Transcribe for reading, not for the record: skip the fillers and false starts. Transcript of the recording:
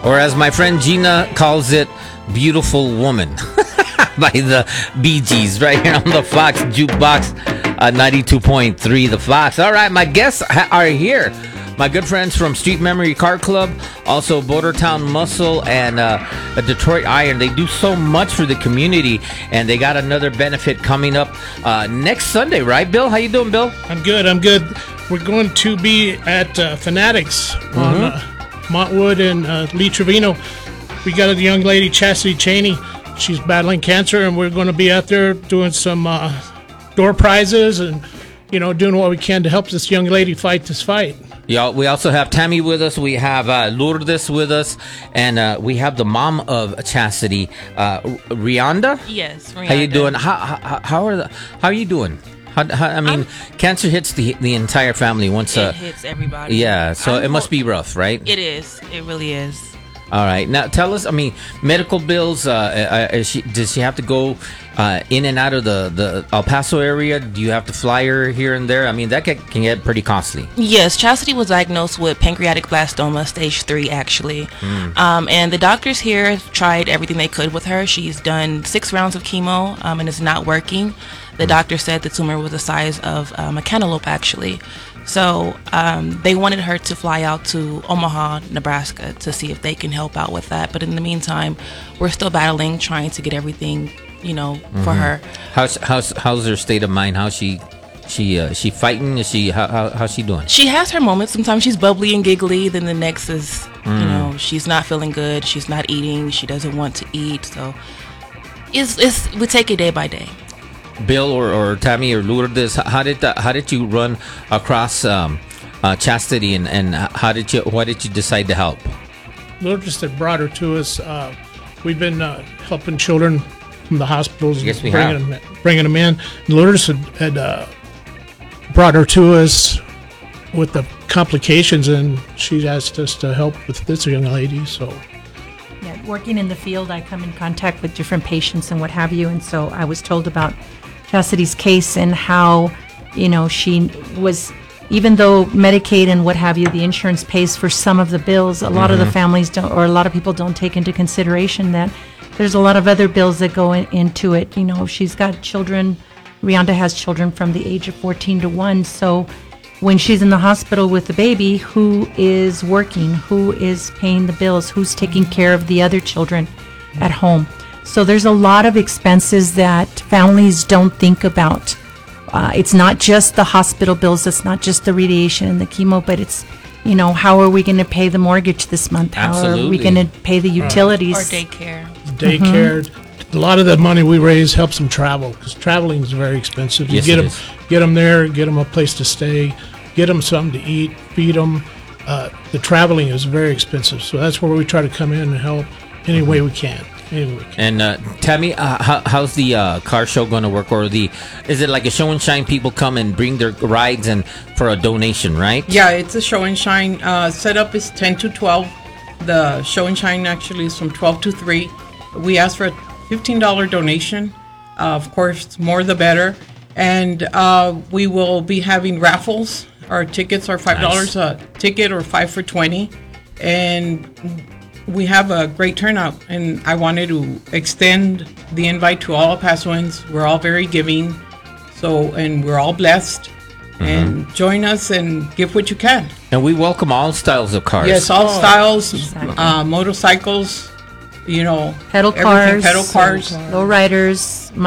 or as my friend Gina calls it, Beautiful Woman by the Bee Gees, right here on the Fox Jukebox 92.3 The Fox. All right, my guests are here. My good friends from Street Memory Car Club, also Bordertown Muscle and Detroit Iron. They do so much for the community, and they got another benefit coming up next Sunday, right, Bill? How you doing, Bill? I'm good. We're going to be at Fanatics on Montwood and Lee Trevino. We got a young lady, Chastity Cheney. She's battling cancer, and we're going to be out there doing some door prizes and, doing what we can to help this young lady fight this fight. Yeah, we also have Tammy with us. We have Lourdes with us, and we have the mom of Chastity, Rianda. Yes, Rianda. How you doing? How are you doing? Cancer hits the entire family once. It hits everybody. Yeah, so it must be rough, right? It is. It really is. All right, now tell us. Medical bills. Does she have to go in and out of the El Paso area? Do you have to fly her here and there? That can get pretty costly. Yes, Chastity was diagnosed with pancreatic blastoma, stage 3, actually. And the doctors here have tried everything they could with her. She's done 6 rounds of chemo, and it's not working. The doctor said the tumor was the size of a cantaloupe, actually. So they wanted her to fly out to Omaha, Nebraska to see if they can help out with that. But in the meantime, we're still battling, trying to get everything, for her. How's her state of mind? How's she fighting? Is she how's she doing? She has her moments. Sometimes she's bubbly and giggly. Then the next is, she's not feeling good. She's not eating. She doesn't want to eat. So we take it day by day. Bill or Tammy or Lourdes, how did you run across Chastity and why did you decide to help? Lourdes had brought her to us. We've been helping children from the hospitals, yes, bringing them in. And Lourdes had brought her to us with the complications, and she asked us to help with this young lady. So. Yeah, working in the field, I come in contact with different patients and what have you, and so I was told about Chastity's case and how, she was, even though Medicaid and what have you, the insurance pays for some of the bills, a lot of the families don't, or a lot of people don't take into consideration that there's a lot of other bills that go into it. She's got children, Rianda has children from the age of 14 to 1, so when she's in the hospital with the baby, who is working, who is paying the bills, who's taking care of the other children at home? So there's a lot of expenses that families don't think about. It's not just the hospital bills, it's not just the radiation and the chemo, but it's, how are we going to pay the mortgage this month? How Absolutely. Are we going to pay the utilities? Or daycare. A lot of the money we raise helps them travel, because traveling is very expensive. You Yes, get them there, get them a place to stay, get them something to eat, feed them. The traveling is very expensive, so that's where we try to come in and help any way we can. And Tammy, how's the car show going to work? Or is it like a show and shine? People come and bring their rides and for a donation, right? Yeah, it's a show and shine. Setup is 10 to 12. The show and shine actually is from 12 to 3. We ask for a $15 donation. Of course, more the better. And we will be having raffles. Our tickets are $5 a ticket or 5 for 20. And we have a great turnout. And I wanted to extend the invite to all El Pasoans. We're all very giving. And we're all blessed. And join us and give what you can. And we welcome all styles of cars. Yes, all styles, exactly. Motorcycles, pedal cars, pedal cars, lowriders,